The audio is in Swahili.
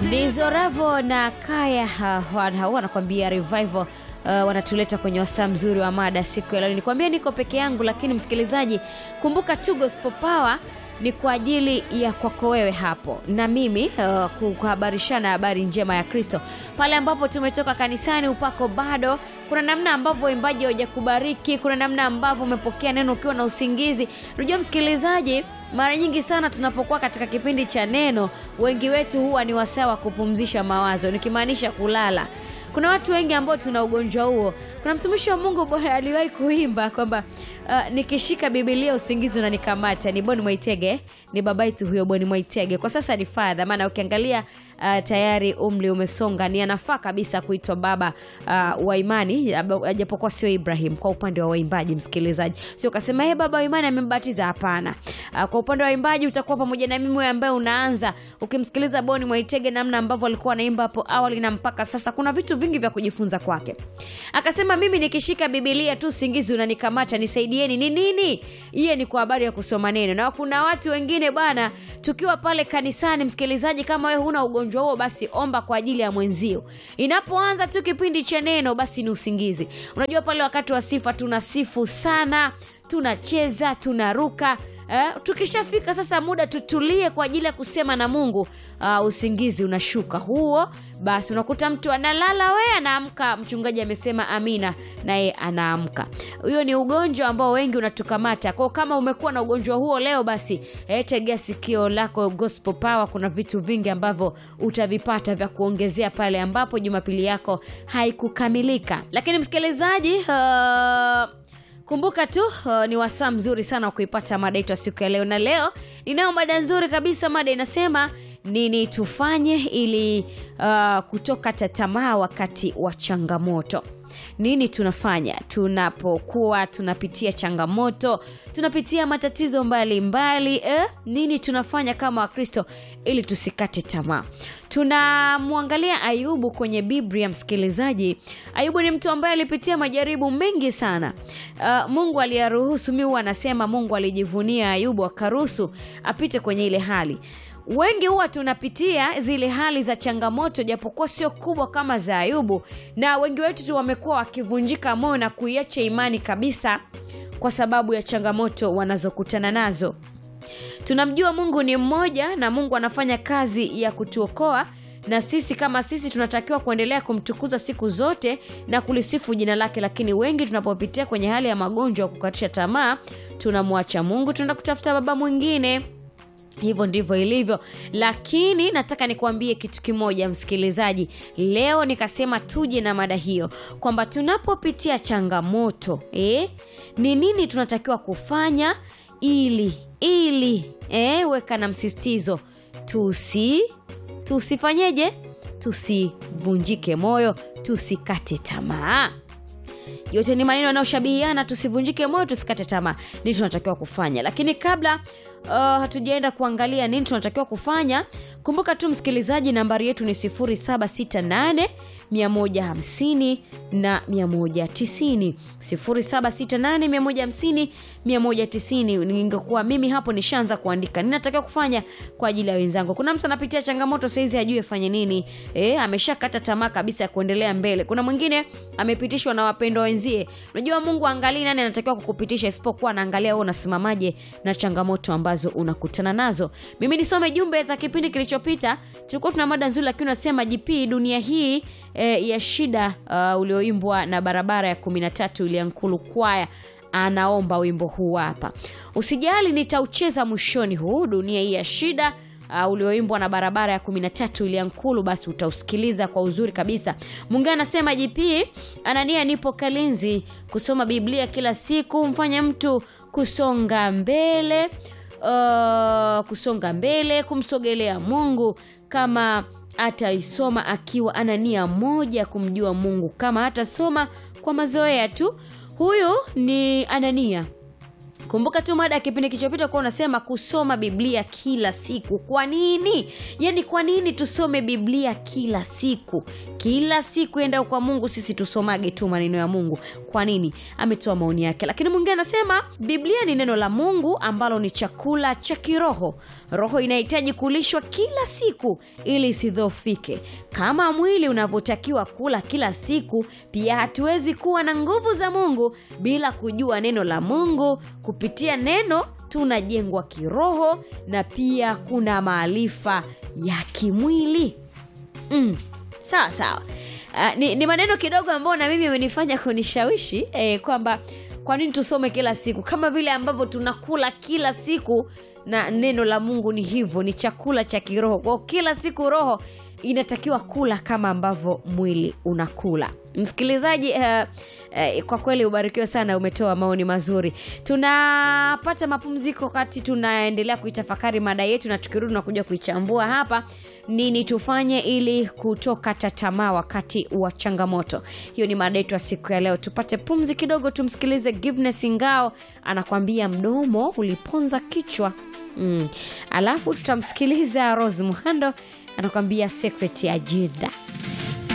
Ndizo Ravo na Kaya wanakuambia revival. Wanatuleta kwenye wasaa mzuri wa mada siku ya leo. Nikwambia niko peke yangu, lakini msikilizaji, kumbuka tu Gospel Power ni kwa ajili ya kwako wewe hapo na mimi, kuhabarishana habari njema ya Kristo. Pale ambapo tumetoka kanisani, upako bado, kuna namna ambavyo waimbaji hawajakubariki, kuna namna ambavyo umepokea neno ukiwa na usingizi. Unajua msikilizaji, mara nyingi sana tunapokuwa katika kipindi cha neno, wengi wetu huwa ni wasaa wa kupumzisha mawazo, nikimaanisha kulala. Kuna watu wengi ambao tuna ugonjwa huo. Kuna mtumishi wa Mungu bora aliwahi kuimba kwamba nikishika Biblia usingizi unanikamata. Ni Boni Mwaitege, ni babaitu huyo Boni Mwaitege. Kwa sasa ni father, maana ukiangalia tayari umri umesonga, ni anafaa kabisa kuitwa baba wa imani, japokuwa sio Ibrahim kwa upande wa waimbaji msikilizaji. Sio kasema baba wa imani amembatiza, hapana. Kwa upande wa waimbaji utakuwa pamoja na mimi ambaye unaanza ukimsikiliza Boni Mwaitege namna ambavyo alikuwa anaimba hapo awali na mpaka sasa, kuna vitu vingi vya kujifunza kwake. Akasema mimi nikishika Biblia tu usingizi unanikamata, nisaidieni. Ni nini? Iye ni kwa habari ya kusoma neno. Na kuna watu wengine bwana, tukiwa pale kanisani msikilizaji, kama wewe huna ugonjwa huo, basi omba kwa ajili ya mwenzio. Inapoanza tu kipindi cha neno, basi ni usingizi. Unajua pale wakati wa sifa tunasifu sana, tunacheza, tunaruka. Tukishafika sasa muda tutulie kwa ajili ya kusema na Mungu, usingizi unashuka huo. Basi unakuta mtu analala, wewe anaamka, mchungaji amesema amina, naye anaamka. Huyo ni ugonjwa ambao wengi unatukamata. Kwa kama umekuwa na ugonjwa huo leo, basi tegea sikio lako Gospel Power. Kuna vitu vingi ambavyo utavipata vya kuongezea pale ambapo Jumapili yako haikukamilika. Lakini msikilizaji, kumbuka tu ni wasaa mzuri sana kuipata mada yetu siku ya leo. Na leo ninao mada nzuri kabisa. Mada inasema nini tufanye ili kutoka tamaa wakati wa changamoto. Nini tunafanya tunapokuwa tunapitia changamoto, tunapitia matatizo mbalimbali? Nini tunafanya kama Wakristo ili tusikate tamaa? Tunamwangalia Ayubu kwenye Biblia msikilizaji. Ayubu ni mtu ambaye alipitia majaribu mengi sana. Mungu aliyaruhusu. Mimi huwa nasema Mungu alijivunia Ayubu akaruhusu apite kwenye ile hali. Wengi huwa tunapitia zile hali za changamoto japokuwa sio kubwa kama za Ayubu, na wengi wetu tu wamekuwa wakivunjika moyo na kuiacha imani kabisa kwa sababu ya changamoto wanazokutana nazo. Tunamjua Mungu ni mmoja na Mungu anafanya kazi ya kutuokoa, na sisi kama sisi tunatakiwa kuendelea kumtukuza siku zote na kulisifu jina lake. Lakini wengi tunapopitia kwenye hali ya magonjwa kukatisha tamaa, tunamwacha Mungu, tunaenda kutafuta baba mwingine. Hivyo ndivyo ilivyo. Lakini nataka nikuambie kitu kimoja msikilizaji. Leo nikasema tuje na mada hiyo kwamba tunapopitia changamoto, ni nini tunatakiwa kufanya ili weka na msisitizo tusifanyeje? Tusivunjike moyo, tusikate tamaa. Yote ni maneno yanayoshabihiana. Tusivunjike moyo, tusikate tamaa. Nini tunatakiwa kufanya? Lakini kabla hatujaenda kuangalia nini tunatakiwa kufanya, kumbuka tu msikilizaji, nambari yetu ni 0768 150 na 190. 0768 150 190. Ningekuwa mimi hapo nishaanza kuandika nini natakiwa kufanya kwa ajili ya wenzangu. Kuna mtu anapitia changamoto saizi hajui afanye nini, ameshakata tamaa kabisa ya kuendelea mbele. Kuna mwingine amepitishwa na wapendwa wenzie. Unajua Mungu angalia nani anatakiwa kukupitisha, isipokuwa anaangalia wewe unasimamaje na changamoto ambazo unakutana nazo. Mimi nisome jumbe za kipindi kilichopita. Tulikuwa tuna mada nzuri, lakini unasema GP, dunia hii ya shida, ulioimbwa na barabara ya 13 ile Nkulu Kwaya. Anaomba wimbo huu hapa. Usijali nitaucheza mwishoni huu, dunia hii ya shida, ulioimbwa na barabara ya 13 ile Nkulu, basi utausikiliza kwa uzuri kabisa. Mungu anasema GP, Anania nipo Kalinzi, kusoma Biblia kila siku mfanya mtu kusonga mbele, kumsogelea Mungu. Kama ataisoma akiwa ana nia moja kumjua Mungu, kama hatasoma kwa mazoea tu. Huyu ni Anania Kumbuka tu mada ya kipindi kilichopita kwa unasema kusoma Biblia kila siku. Kwa nini? Yaani kwa nini tusome Biblia kila siku? Kila siku enda kwa Mungu sisi tusomage tu maneno ya Mungu. Kwa nini? Ametoa maoni yake. Lakini mwingine anasema Biblia ni neno la Mungu ambalo ni chakula cha kiroho. Roho inahitaji kulishwa kila siku ili isidhoofike. Kama mwili unavyotakiwa kula kila siku, pia hatuwezi kuwa na nguvu za Mungu bila kujua neno la Mungu. Kupitia neno tunajengwa kiroho na pia kuna maarifa ya kimwili. Sawa. Ni maneno kidogo ambayo na mimi yamenifanya kunishawishi kwamba kwa nini tusome kila siku kama vile ambavyo tunakula kila siku, na neno la Mungu ni hivyo, ni chakula cha kiroho. Kwa kila siku roho inatakiwa kula kama ambavyo mwili unakula. Msikilizaji, kwa kweli ubarikiwe sana, umetoa maoni mazuri. Tunapata mapumziko wakati tunaendelea kuitafakari mada yetu, na tukirudi na kuja kuichambua hapa nini tufanye ili kutoka tamaa wakati wa changamoto. Hiyo ni mada yetu ya siku ya leo. Tupate pumzi kidogo, tumsikilize Giveness Ngao anakuambia mdomo uliponza kichwa. Alafu tutamsikiliza Rose Muhando anakuambia secret ya Jida.